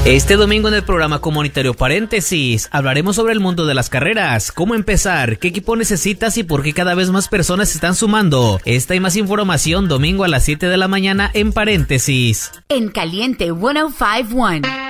Este domingo en el programa comunitario Paréntesis hablaremos sobre el mundo de las carreras, cómo empezar, qué equipo necesitas y por qué cada vez más personas se están sumando. Esta y más información domingo a las 7 de la mañana en Paréntesis. En Caliente 105.1.